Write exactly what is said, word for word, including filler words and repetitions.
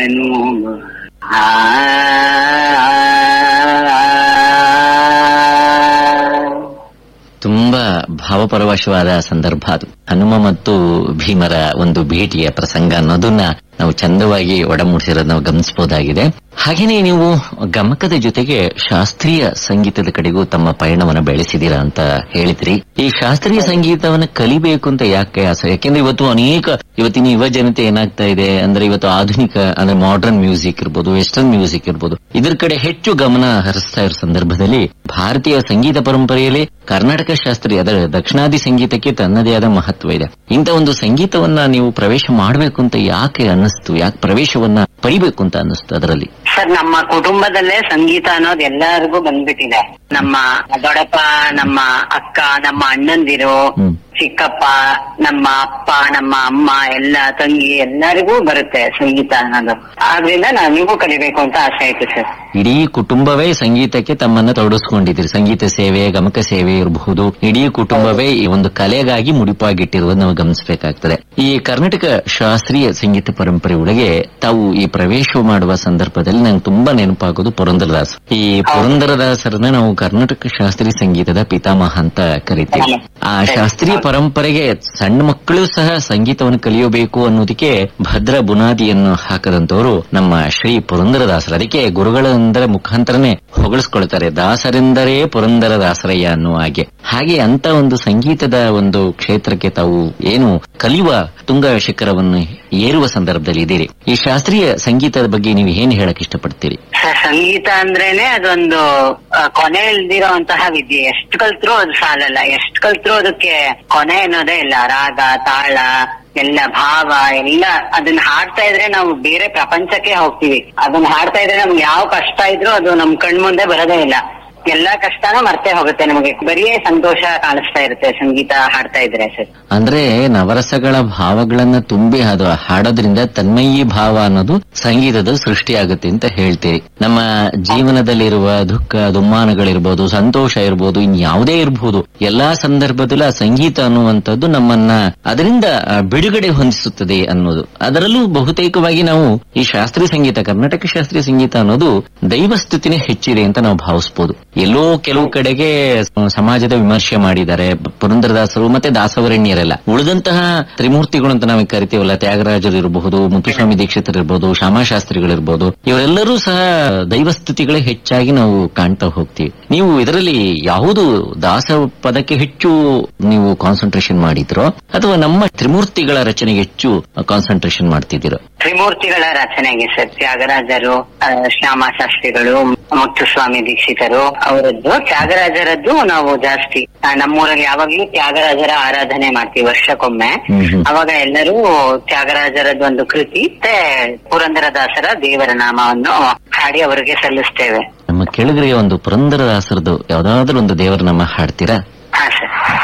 ಮಗನು ಆ ತುಂಬಾ ಭಾವಪರವಶವಾದ ಸಂದರ್ಭ ಅದು. ಹನುಮ ಮತ್ತು ಭೀಮರ ಒಂದು ಭೇಟಿಯ ಪ್ರಸಂಗ ಅನ್ನೋದನ್ನ ನಾವು ಚಂದವಾಗಿ ಒಡಮೂಡಿಸಿರೋದು ನಾವು ಗಮನಿಸಬಹುದಾಗಿದೆ. ಹಾಗೇನೆ ನೀವು ಗಮಕದ ಜೊತೆಗೆ ಶಾಸ್ತ್ರೀಯ ಸಂಗೀತದ ಕಡೆಗೂ ತಮ್ಮ ಪಯಣವನ್ನು ಬೆಳೆಸಿದೀರಾ ಅಂತ ಹೇಳಿದ್ರಿ. ಈ ಶಾಸ್ತ್ರೀಯ ಸಂಗೀತವನ್ನು ಕಲಿಬೇಕು ಅಂತ ಯಾಕೆ ಆಸೆ? ಯಾಕೆಂದ್ರೆ ಇವತ್ತು ಅನೇಕ ಇವತ್ತಿನ ಯುವ ಜನತೆ ಏನಾಗ್ತಾ ಇದೆ ಅಂದ್ರೆ ಇವತ್ತು ಆಧುನಿಕ ಅಂದ್ರೆ ಮಾಡರ್ನ್ ಮ್ಯೂಸಿಕ್ ಇರ್ಬೋದು, ವೆಸ್ಟರ್ನ್ ಮ್ಯೂಸಿಕ್ ಇರ್ಬೋದು, ಇದ್ರ ಕಡೆ ಹೆಚ್ಚು ಗಮನ ಹರಿಸ್ತಾ ಇರೋ ಸಂದರ್ಭದಲ್ಲಿ ಭಾರತೀಯ ಸಂಗೀತ ಪರಂಪರೆಯಲ್ಲಿ ಕರ್ನಾಟಕ ಶಾಸ್ತ್ರೀಯ ಅದರ ದಕ್ಷಿಣಾದಿ ಸಂಗೀತಕ್ಕೆ ತನ್ನದೇ ಆದ ಮಹತ್ವ ಇದೆ. ಇಂಥ ಒಂದು ಸಂಗೀತವನ್ನ ನೀವು ಪ್ರವೇಶ ಮಾಡಬೇಕು ಅಂತ ಯಾಕೆ ಅನ್ನಿಸ್ತು? ಯಾಕೆ ಪ್ರವೇಶವನ್ನ ಪಡಿಬೇಕು ಅಂತ ಅನ್ನಿಸ್ತು ಅದರಲ್ಲಿ? ಸರ್, ನಮ್ಮ ಕುಟುಂಬದಲ್ಲೇ ಸಂಗೀತ ಅನ್ನೋದು ಎಲ್ಲರಿಗೂ ಬಂದ್ಬಿಟ್ಟಿದೆ. ನಮ್ಮ ದೊಡ್ಡಪ್ಪ, ನಮ್ಮ ಅಕ್ಕ, ನಮ್ಮ ಅಣ್ಣಂದಿರು, ಚಿಕ್ಕಪ್ಪ, ನಮ್ಮ ಅಪ್ಪ, ನಮ್ಮ ಅಮ್ಮ, ಎಲ್ಲ ತಂಗಿ ಎಲ್ಲರಿಗೂ ಬರುತ್ತೆ ಸಂಗೀತ ಅನ್ನೋದು. ಆದ್ರಿಂದ ನನಗೂ ಕಲಿಬೇಕು ಅಂತ ಆಸೆ ಆಯ್ತು ಸರ್. ಇಡೀ ಕುಟುಂಬವೇ ಸಂಗೀತಕ್ಕೆ ತಮ್ಮನ್ನ ತೊಡಗಿಸ್ಕೊಂಡಿದ್ದೀರಿ. ಸಂಗೀತ ಸೇವೆ, ಗಮಕ ಸೇವೆ ಇರಬಹುದು, ಇಡೀ ಕುಟುಂಬವೇ ಈ ಒಂದು ಕಲೆಗಾಗಿ ಮುಡಿಪಾಗಿಟ್ಟಿರುವುದು ನಾವು ಗಮನಿಸಬೇಕಾಗ್ತದೆ. ಈ ಕರ್ನಾಟಕ ಶಾಸ್ತ್ರೀಯ ಸಂಗೀತ ಪರಂಪರೆ ಒಳಗೆ ತಾವು ಈ ಪ್ರವೇಶ ಮಾಡುವ ಸಂದರ್ಭದಲ್ಲಿ ನಂಗೆ ತುಂಬಾ ನೆನಪಾಗೋದು ಪುರಂದರದಾಸ್. ಈ ಪುರಂದರದಾಸರನ್ನ ನಾವು ಕರ್ನಾಟಕ ಶಾಸ್ತ್ರೀಯ ಸಂಗೀತದ ಪಿತಾಮಹ ಅಂತ ಕರಿತೀವಿ. ಆ ಶಾಸ್ತ್ರೀಯ ಪರಂಪರೆಗೆ ಸಣ್ಣ ಮಕ್ಕಳು ಸಹ ಸಂಗೀತವನ್ನು ಕಲಿಯಬೇಕು ಅನ್ನೋದಕ್ಕೆ ಭದ್ರ ಬುನಾದಿಯನ್ನು ಹಾಕದಂತವರು ನಮ್ಮ ಶ್ರೀ ಪುರಂದರದಾಸರು. ಅದಕ್ಕೆ ಗುರುಗಳಂದರೆ ಮುಖಾಂತರನೇ ಹೊಗಳಿಸ್ಕೊಳ್ತಾರೆ, ದಾಸರೆಂದರೆ ಪುರಂದರ ದಾಸರಯ್ಯ ಅನ್ನುವ ಹಾಗೆ. ಹಾಗೆ ಅಂತ ಒಂದು ಸಂಗೀತದ ಒಂದು ಕ್ಷೇತ್ರಕ್ಕೆ ತಾವು ಏನು ಕಲಿಯುವ ತುಂಗ ಶಿಖರವನ್ನು ಏರುವ ಸಂದರ್ಭದಲ್ಲಿ ಇದ್ದೀರಿ. ಈ ಶಾಸ್ತ್ರೀಯ ಸಂಗೀತದ ಬಗ್ಗೆ ನೀವು ಏನ್ ಹೇಳಕ್ ಇಷ್ಟಪಡ್ತೀರಿ? ಸಂಗೀತ ಅಂದ್ರೇನೆ ಅದೊಂದು ಕೊನೆ ಇಲ್ದಿರೋಂತಹ ವಿದ್ಯೆ. ಎಷ್ಟು ಕಲ್ತ್ರೂ ಅದು ಸಾಲಲ್ಲ, ಎಷ್ಟು ಕಲ್ತ್ರೂ ಅದಕ್ಕೆ ಕೊನೆ ಅನ್ನೋದೇ ಇಲ್ಲ. ರಾಗ, ತಾಳ, ಎಲ್ಲ ಭಾವ ಎಲ್ಲ ಅದನ್ನ ಹಾಡ್ತಾ ಇದ್ರೆ ನಾವು ಬೇರೆ ಪ್ರಪಂಚಕ್ಕೆ ಹೋಗ್ತೀವಿ. ಅದನ್ನ ಹಾಡ್ತಾ ಇದ್ರೆ ನಮ್ಗೆ ಯಾವ ಕಷ್ಟ ಇದ್ರೂ ಅದು ನಮ್ ಕಣ್ಮುಂದೆ ಬರೋದೇ ಇಲ್ಲ. ಎಲ್ಲಾ ಕಷ್ಟನೂ ಮರ್ತೇ ಹೋಗುತ್ತೆ. ನಮಗೆ ಬರೀ ಸಂತೋಷ ಕಾಣಿಸ್ತಾ ಇರುತ್ತೆ ಸಂಗೀತ ಹಾಡ್ತಾ ಇದ್ರೆ ಸರ್. ಅಂದ್ರೆ ನವರಸಗಳ ಭಾವಗಳನ್ನ ತುಂಬಿ ಅದು ಹಾಡೋದ್ರಿಂದ ತನ್ಮಯಿ ಭಾವ ಅನ್ನೋದು ಸಂಗೀತದ ಸೃಷ್ಟಿಯಾಗುತ್ತೆ ಅಂತ ಹೇಳ್ತೀರಿ. ನಮ್ಮ ಜೀವನದಲ್ಲಿರುವ ದುಃಖ ದುಮ್ಮಾನಗಳಿರ್ಬೋದು, ಸಂತೋಷ ಇರ್ಬೋದು, ಇನ್ಯಾವುದೇ ಇರ್ಬೋದು, ಎಲ್ಲಾ ಸಂದರ್ಭದಲ್ಲೂ ಆ ಸಂಗೀತ ಅನ್ನುವಂಥದ್ದು ನಮ್ಮನ್ನ ಅದರಿಂದ ಬಿಡುಗಡೆ ಹೊಂದಿಸುತ್ತದೆ ಅನ್ನೋದು. ಅದರಲ್ಲೂ ಬಹುತೇಕವಾಗಿ ನಾವು ಈ ಶಾಸ್ತ್ರೀಯ ಸಂಗೀತ, ಕರ್ನಾಟಕ ಶಾಸ್ತ್ರೀಯ ಸಂಗೀತ ಅನ್ನೋದು ದೈವಸ್ತುತಿನೇ ಹೆಚ್ಚಿದೆ ಅಂತ ನಾವು ಭಾವಿಸಬಹುದು. ಎಲ್ಲೋ ಕೆಲವು ಕಡೆಗೆ ಸಮಾಜದ ವಿಮರ್ಶೆ ಮಾಡಿದ್ದಾರೆ ಪುರಂದರದಾಸರು ಮತ್ತೆ ದಾಸವರಣ್ಯರೆಲ್ಲ. ಉಳಿದಂತಹ ತ್ರಿಮೂರ್ತಿಗಳು ಅಂತ ನಾವು ಕರಿತೀವಲ್ಲ, ತ್ಯಾಗರಾಜರು ಇರಬಹುದು, ಮುತ್ತುಸ್ವಾಮಿ ದೀಕ್ಷಿತರು ಇರಬಹುದು, ಶ್ಯಾಮಾಶಾಸ್ತ್ರಿಗಳಿರ್ಬೋದು, ಇವರೆಲ್ಲರೂ ಸಹ ದೈವಸ್ತುತಿಗಳೇ ಹೆಚ್ಚಾಗಿ ನಾವು ಕಾಣ್ತಾ ಹೋಗ್ತೀವಿ. ನೀವು ಇದರಲ್ಲಿ ಯಾವುದು ದಾಸ ಪದಕ್ಕೆ ಹೆಚ್ಚು ನೀವು ಕಾನ್ಸಂಟ್ರೇಷನ್ ಮಾಡಿದ್ರೋ ಅಥವಾ ನಮ್ಮ ತ್ರಿಮೂರ್ತಿಗಳ ರಚನೆಗೆ ಹೆಚ್ಚು ಕಾನ್ಸಂಟ್ರೇಷನ್ ಮಾಡ್ತಿದ್ದೀರೋ? ತ್ರಿಮೂರ್ತಿಗಳ ರಚನೆಗೆ ಸರ್. ತ್ಯಾಗರಾಜರು, ಶ್ಯಾಮಾಶಾಸ್ತ್ರಿಗಳು, ಮುತ್ತುಸ್ವಾಮಿ ದೀಕ್ಷಿತರು ಅವರದ್ದು. ತ್ಯಾಗರಾಜರದ್ದು ನಾವು ಜಾಸ್ತಿ ನಮ್ಮೂರಲ್ಲಿ ಯಾವಾಗ್ಲೂ ತ್ಯಾಗರಾಜರ ಆರಾಧನೆ ಮಾಡ್ತೀವಿ ವರ್ಷಕ್ಕೊಮ್ಮೆ. ಅವಾಗ ಎಲ್ಲರೂ ತ್ಯಾಗರಾಜರದ್ದು ಒಂದು ಕೃತಿ ಮತ್ತೆ ಪುರಂದರದಾಸರ ದೇವರ ನಾಮವನ್ನು ಹಾಡಿ ಅವರಿಗೆ ಸಲ್ಲಿಸ್ತೇವೆ. ನಮ್ಮ ಕೇಳಿಗರಿಗೆ ಒಂದು ಪುರಂದರದಾಸರದ್ದು ಯಾವ್ದಾದ್ರು ಒಂದು ದೇವರ ನಾಮ ಹಾಡ್ತೀರಾ? ಹಾ ಸರ್.